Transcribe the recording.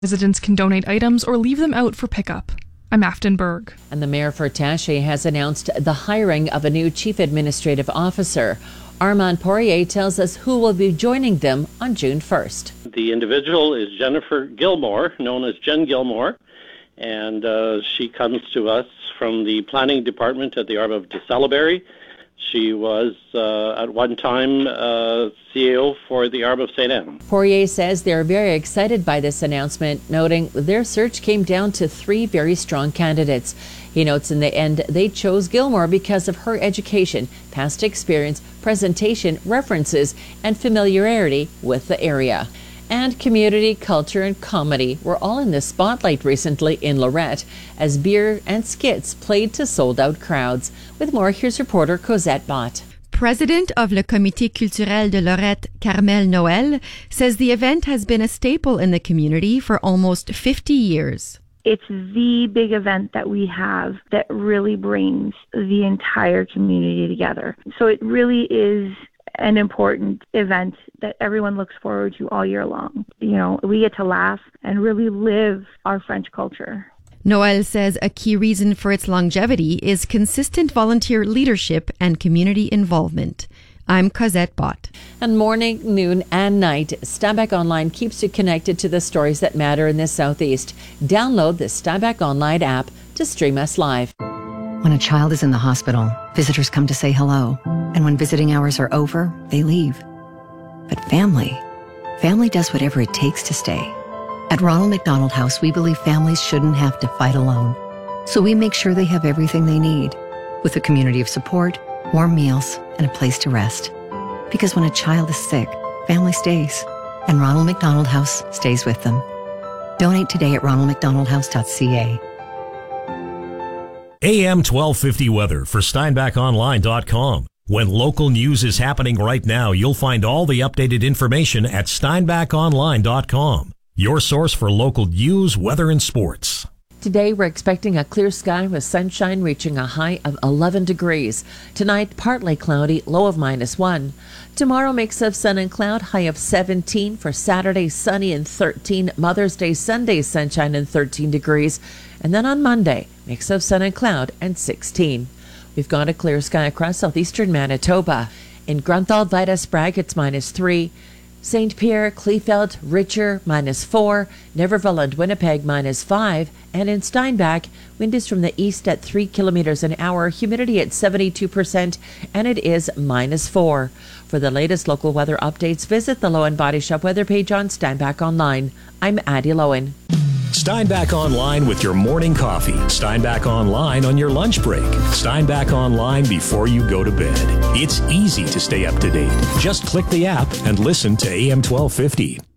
Residents can donate items or leave them out for pickup. I'm Afton Berg. And the mayor for Taché has announced the hiring of a new chief administrative officer. Armand Poirier tells us who will be joining them on June 1st. The individual is Jennifer Gilmore, known as Jen Gilmore, and she comes to us from the planning department at the Arb of de Salaberry. She was at one time CEO for the Arb of St. Anne. Poirier says they're very excited by this announcement, noting their search came down to 3 very strong candidates. He notes in the end they chose Gilmore because of her education, past experience, presentation, references, and familiarity with the area. And community, culture, and comedy were all in the spotlight recently in Lorette as beer and skits played to sold-out crowds. With more, here's reporter Cosette Bott. President of Le Comité Culturel de Lorette, Carmel Noël, says the event has been a staple in the community for almost 50 years. It's the big event that we have that really brings the entire community together. So it really is an important event that everyone looks forward to all year long. You know, we get to laugh and really live our French culture. Noël says a key reason for its longevity is consistent volunteer leadership and community involvement. I'm Cosette Bott. And morning, noon, and night, Steinbach Online keeps you connected to the stories that matter in the Southeast. Download the Steinbach Online app to stream us live. When a child is in the hospital, visitors come to say hello. And when visiting hours are over, they leave. But family does whatever it takes to stay. At Ronald McDonald House, we believe families shouldn't have to fight alone. So we make sure they have everything they need, with a community of support, warm meals, and a place to rest. Because when a child is sick, family stays. And Ronald McDonald House stays with them. Donate today at ronaldmcdonaldhouse.ca. AM 1250 weather for SteinbachOnline.com. When local news is happening right now, you'll find all the updated information at SteinbachOnline.com. Your source for local news, weather, and sports. Today, we're expecting a clear sky with sunshine reaching a high of 11 degrees. Tonight, partly cloudy, low of -1. Tomorrow, mix of sun and cloud, high of 17. For Saturday, sunny and 13. Mother's Day, Sunday, sunshine and 13 degrees. And then on Monday, mix of sun and cloud and 16. We've got a clear sky across southeastern Manitoba. In Grunthal, Vita, Sprague, it's -3. St. Pierre, Kleefeld, Richer, -4, Neverville and Winnipeg, -5, and in Steinbach, wind is from the east at 3 kilometers an hour, humidity at 72%, and it is -4. For the latest local weather updates, visit the Lowen Body Shop weather page on Steinbach Online. I'm Addie Lowen. Steinbach Online with your morning coffee. Steinbach Online on your lunch break. Steinbach Online before you go to bed. It's easy to stay up to date. Just click the app and listen to AM 1250.